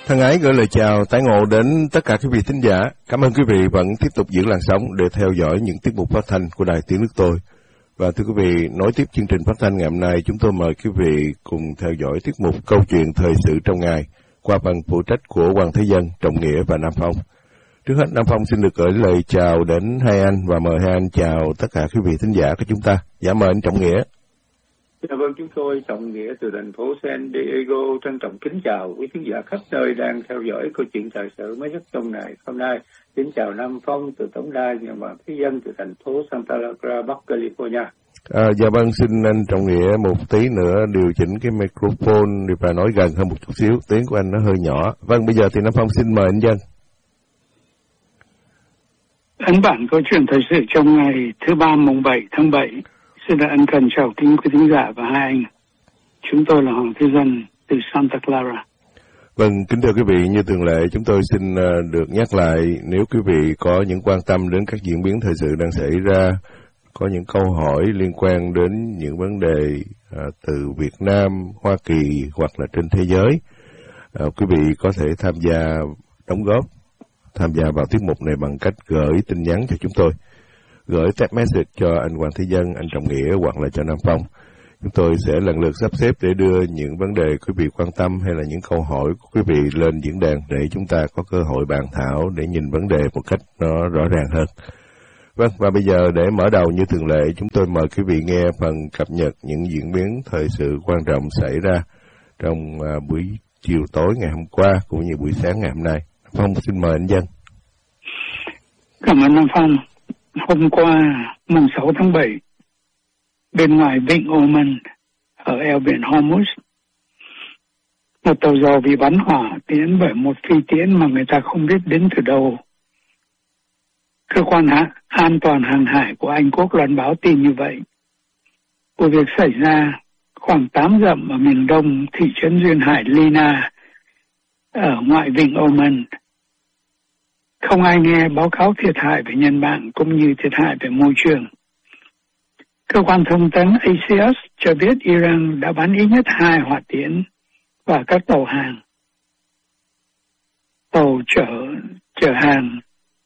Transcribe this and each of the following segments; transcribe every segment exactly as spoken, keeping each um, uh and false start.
Thân ái gửi lời chào tái ngộ đến tất cả quý vị thính giả. Cảm ơn quý vị vẫn tiếp tục giữ làn sóng để theo dõi những tiết mục phát thanh của Đài Tiếng Nước Tôi. Và thưa quý vị, nối tiếp chương trình phát thanh ngày hôm nay, chúng tôi mời quý vị cùng theo dõi tiết mục Câu chuyện thời sự trong ngày qua phần phụ trách của Hoàng Thế Dân, Trọng Nghĩa và Nam Phong. Trước hết, Nam Phong xin được gửi lời chào đến hai anh và mời hai anh chào tất cả quý vị thính giả của chúng ta. Dạ mời anh Trọng Nghĩa. Dạ vâng, chúng tôi Trọng Nghĩa từ thành phố San Diego trân trọng kính chào quý khán giả khắp nơi đang theo dõi câu chuyện thời sự mới nhất trong ngày hôm nay. Kính chào Nam Phong từ tổng đài nhà Hoàng Thế Dân từ thành phố Santa Clara, Bắc California. À, dạ vâng, xin anh Trọng Nghĩa một tí nữa điều chỉnh cái microphone và nói gần hơn một chút xíu, tiếng của anh nó hơi nhỏ. Vâng, bây giờ thì Nam Phong xin mời anh Dân. Ấn bản câu chuyện thời sự trong ngày thứ ba mùng bảy tháng bảy. Xin được ân cần chào kính quý thính giả và hai anh. Chúng tôi là Hoàng Thế Dân từ Santa Clara. Vâng, kính thưa quý vị, như thường lệ chúng tôi xin được nhắc lại, nếu quý vị có những quan tâm đến các diễn biến thời sự đang xảy ra, có những câu hỏi liên quan đến những vấn đề à, từ Việt Nam, Hoa Kỳ hoặc là trên thế giới, à, quý vị có thể tham gia đóng góp, tham gia vào tiết mục này bằng cách gửi tin nhắn cho chúng tôi. Gửi text message cho anh Hoàng Thế Dân, anh Trọng Nghĩa hoặc là cho Nam Phong. Chúng tôi sẽ lần lượt sắp xếp để đưa những vấn đề quý vị quan tâm hay là những câu hỏi của quý vị lên diễn đàn để chúng ta có cơ hội bàn thảo để nhìn vấn đề một cách nó rõ ràng hơn. Vâng, và bây giờ để mở đầu như thường lệ, chúng tôi mời quý vị nghe phần cập nhật những diễn biến thời sự quan trọng xảy ra trong uh, buổi chiều tối ngày hôm qua cũng như buổi sáng ngày hôm nay. Phong xin mời anh Dân. Cảm ơn Nam Phong. Hôm qua, mùng sáu tháng bảy, bên ngoài vịnh Oman, ở eo biển Hormuz, một tàu dầu bị bắn hỏa tiến bởi một phi tiễn mà người ta không biết đến từ đâu. Cơ quan an toàn hàng hải của Anh Quốc loan báo tin như vậy. Vụ việc xảy ra khoảng tám dặm ở miền đông thị trấn duyên hải Lina, ở ngoại vịnh Oman. Không ai nghe báo cáo thiệt hại về nhân mạng cũng như thiệt hại về môi trường. Cơ quan thông tấn a xê ét cho biết Iran đã bắn ít nhất hai hỏa tiễn và các tàu hàng. Tàu chở chở hàng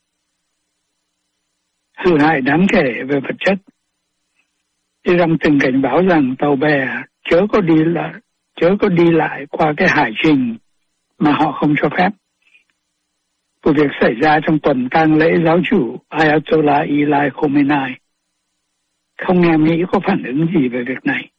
hư hại đáng kể về vật chất. Iran từng cảnh báo rằng tàu bè chớ có đi lại, chớ có đi lại qua cái hải trình mà họ không cho phép. Vụ việc xảy ra trong tuần tang lễ giáo chủ Ayatollah Ali Khamenei. Không nghe Mỹ có phản ứng gì về việc này.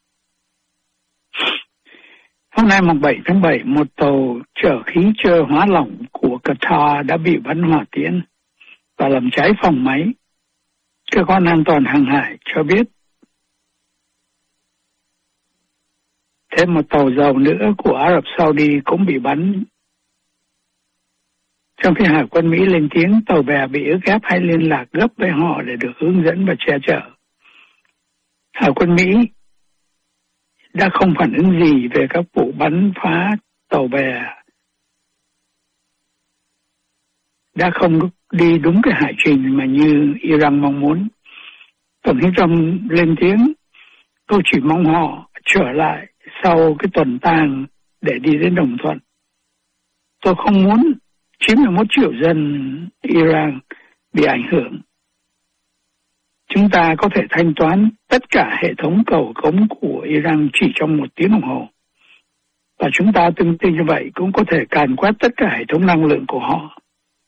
Hôm nay mùng bảy tháng bảy, một tàu chở khí trơ hóa lỏng của Qatar đã bị bắn hỏa tiễn và làm cháy phòng máy. Cơ quan an toàn hàng hải cho biết thêm một tàu dầu nữa của Ả Rập Saudi cũng bị bắn. Trong khi Hải quân Mỹ lên tiếng tàu bè bị ức ép hãy liên lạc gấp với họ để được hướng dẫn và che chở. Hải quân Mỹ đã không phản ứng gì về các vụ bắn phá tàu bè, đã không đi đúng cái hải trình mà như Iran mong muốn. Tổng thống Trump lên tiếng, tôi chỉ mong họ trở lại sau cái tuần tang để đi đến đồng thuận. Tôi không muốn chín mươi mốt triệu dân Iran bị ảnh hưởng. Chúng ta có thể thanh toán tất cả hệ thống cầu cống của Iran chỉ trong một tiếng đồng hồ. Và chúng ta tương tự như vậy cũng có thể càn quét tất cả hệ thống năng lượng của họ.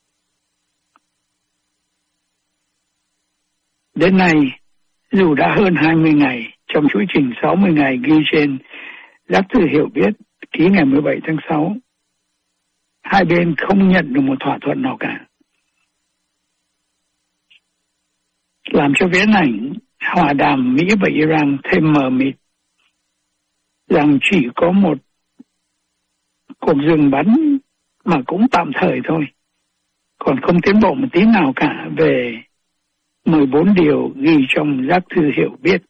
Đến nay, dù đã hơn hai mươi ngày trong chuỗi trình sáu mươi ngày ghi trên giác thư hiểu biết ký ngày mười bảy tháng sáu, hai bên không nhận được một thỏa thuận nào cả. Làm cho viễn ảnh hòa đàm Mỹ và Iran thêm mờ mịt, rằng chỉ có một cuộc dừng bắn mà cũng tạm thời thôi, còn không tiến bộ một tí nào cả về mười bốn điều ghi trong giác thư hiểu biết.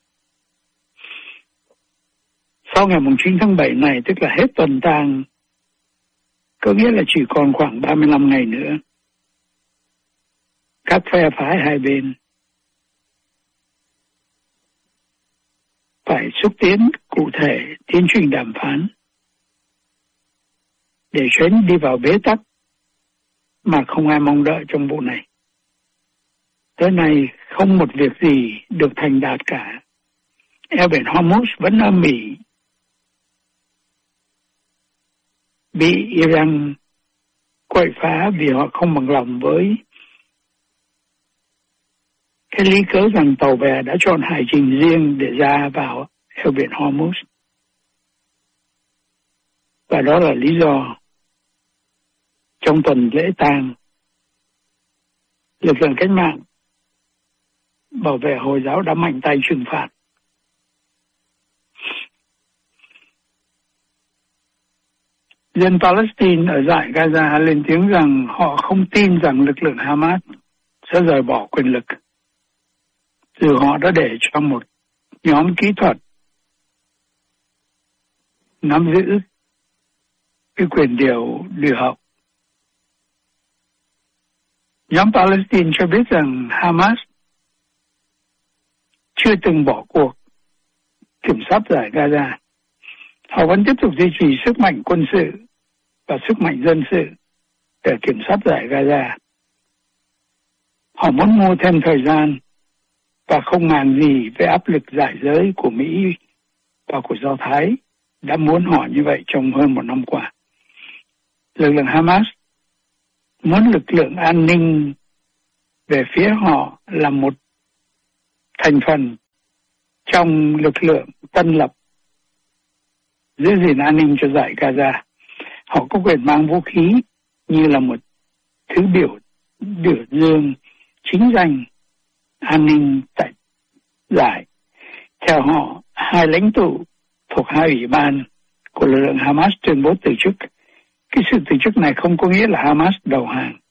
Sau ngày chín tháng bảy này, tức là hết tuần tang, có nghĩa là chỉ còn khoảng ba mươi lăm ngày nữa, các phe phái hai bên phải xúc tiến cụ thể tiến trình đàm phán. để tránh đi vào bế tắc mà không ai mong đợi trong vụ này. Tới nay không một việc gì được thành đạt cả. Eo biển Hormuz vẫn ở Mỹ, bị Iran quậy phá vì họ không bằng lòng với cái lý cớ rằng tàu bè đã chọn hải trình riêng để ra vào eo biển Hormuz. Và đó là lý do trong tuần lễ tang, lực lượng cách mạng bảo vệ Hồi giáo đã mạnh tay trừng phạt. Dân Palestine ở dải Gaza lên tiếng rằng họ không tin rằng lực lượng Hamas sẽ rời bỏ quyền lực, dù họ đã để cho một nhóm kỹ thuật nắm giữ cái quyền điều điều học. Nhóm Palestine cho biết rằng Hamas chưa từng bỏ cuộc kiểm soát giải Gaza. Họ vẫn tiếp tục duy trì sức mạnh quân sự và sức mạnh dân sự để kiểm soát giải Gaza. Họ muốn mua thêm thời gian và không màng gì về áp lực giải giới của Mỹ và của Do Thái đã muốn họ như vậy trong hơn một năm qua. Lực lượng Hamas muốn lực lượng an ninh về phía họ là một thành phần trong lực lượng tân lập giữ gìn an ninh cho giải Gaza. Họ có quyền mang vũ khí như là một thứ biểu biểu dương chính danh an ninh tại giải. Theo họ, hai lãnh tụ thuộc hai ủy ban của lực lượng Hamas tuyên bố từ chức. Cái sự từ chức này không có nghĩa là Hamas đầu hàng.